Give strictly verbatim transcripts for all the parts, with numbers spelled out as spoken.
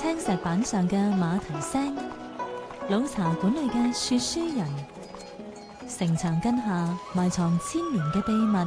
青石板上嘅馬蹄聲，老茶館裏嘅說書人，城牆根下埋藏千年嘅秘密。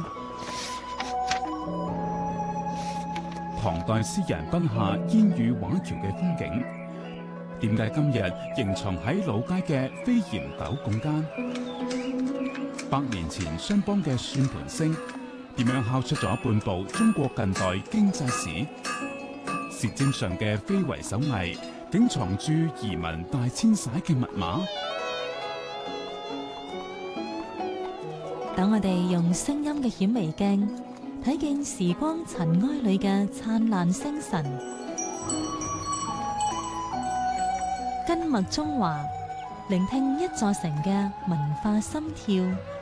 唐代詩人筆下煙雨畫橋嘅風景，點解今日仍藏喺老街嘅飛檐斗拱間？百年前商幫嘅算盤聲，點樣敲出咗半部中國近代經濟史？舌尖上嘅非遺手藝，竟藏住移民大遷徙嘅密碼。 等我哋用聲音嘅顯微鏡，睇見時光塵埃裏嘅燦爛星辰。根脈中華，聆聽一座城嘅文化心跳。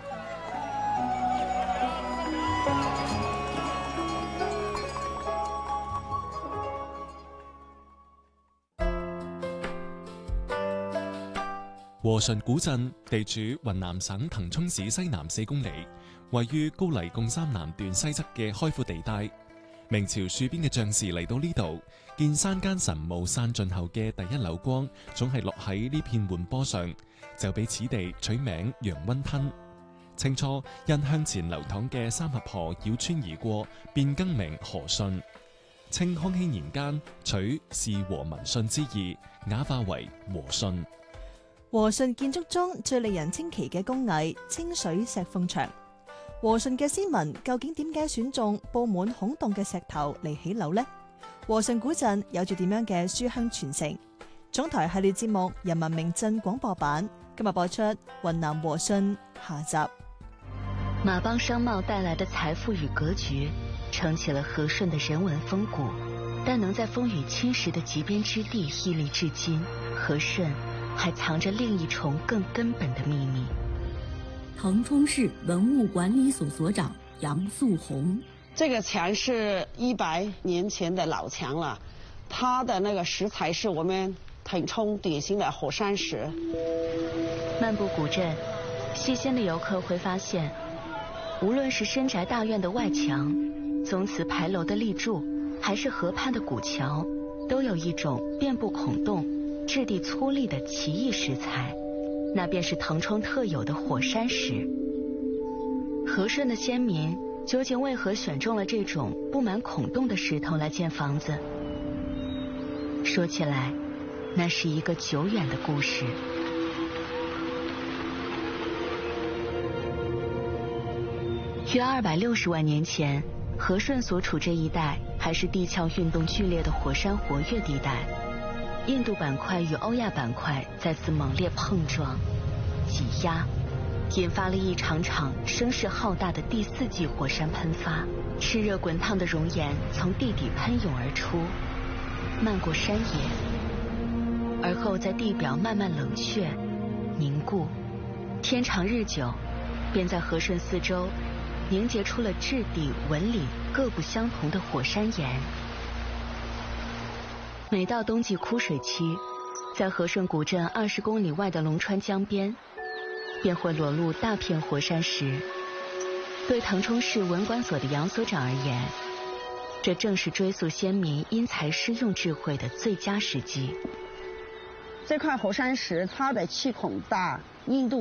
和順古鎮地處雲南省騰衝市西南四公里，位於高黎貢山南段西側嘅開闊地帶。明朝戍邊嘅將士嚟到呢度，見山間神霧散盡後嘅第一縷光，總係落喺呢片緩坡上，就俾此地取名陽溫吞。清初因向前流淌嘅三峽河繞川而過，便更名和順。清康熙年間取是和民順之意，雅化為和順。 和順建築中最令人稱奇嘅工藝清水石鳳牆。和順嘅先民究竟點解選中佈滿孔洞嘅石頭嚟起樓呢？和順古鎮有住點樣嘅書香傳承？總台系列節目《人民名鎮廣播版》今日播出雲南和順下集。 馬幫商貿帶來的財富與格局，撐起了和順的人文風骨，但能在風雨侵蝕的極邊之地屹立至今，和順還藏着另一重更根本的秘密。 騰衝市文物管理所所長楊素紅， 這個牆是一百年前的老牆了，它的那個石材是我們騰衝典型的火山石。 漫步古鎮，細心的遊客會發現，無論是深宅大院的外牆、宗祠牌樓的立柱，還是河畔的古橋，都有一種遍佈孔洞、質地粗礪的奇異石材，那便是騰衝特有的火山石。和順的先民究竟為何選中了這種佈滿孔洞的石頭來建房子？說起來，那是一個久遠的故事。約二百六十萬年前，和順所處這一帶還是地殼運動劇烈的火山活躍地帶。印度板塊與歐亞板塊再次猛烈碰撞、擠壓，引發了一場場聲勢浩大的第四紀火山噴發。熾熱滾燙的熔岩從地底噴湧而出，漫過山野，而後在地表慢慢冷卻、凝固。天長日久，便在和順四周凝結出了質地、紋理各不相同的火山岩。每到冬季枯水期，在和順古鎮二十公里外的龍川江邊，便會裸露大片火山石。對騰衝市文管所的楊所長而言，這正是追溯先民因材施用智慧的最佳時機。 這塊火山石，它的氣孔大，硬度